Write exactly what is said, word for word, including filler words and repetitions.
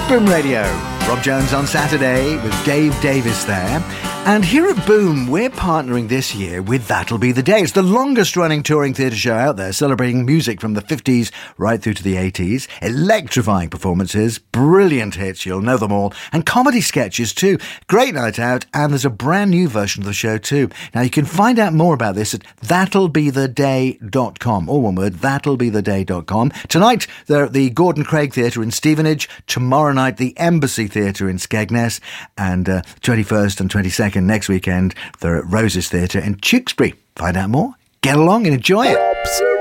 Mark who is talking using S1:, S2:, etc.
S1: Boom Radio. Rob Jones on Saturday with Dave Davis there. And here at Boom, we're partnering this year with That'll Be the Day. It's the longest running touring theatre show out there, celebrating music from the fifties right through to the eighties. Electrifying performances, brilliant hits, you'll know them all, and comedy sketches too. Great night out, and there's a brand new version of the show too. Now you can find out more about this at that'll be the day dot com. All one word, that'll be the day dot com. Tonight, they're at the Gordon Craig Theatre in Stevenage. Tomorrow night, the Embassy Theatre in Skegness. And uh, twenty-first and twenty-second next weekend, they're at Roses Theatre in Tewkesbury. Find out more, get along and enjoy it.